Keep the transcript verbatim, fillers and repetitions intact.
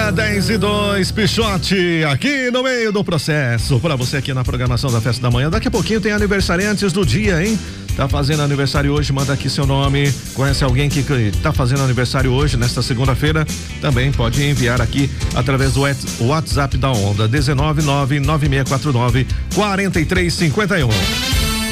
Agora dez e dois, Pichote, aqui no meio do processo. Para você aqui na programação da Festa da Manhã. Daqui a pouquinho tem aniversariantes do dia, hein? Tá fazendo aniversário hoje, manda aqui seu nome. Conhece alguém que tá fazendo aniversário hoje, nesta segunda-feira? Também pode enviar aqui através do WhatsApp da Onda, dezenove nove nove seis quatro nove quatro três cinco um.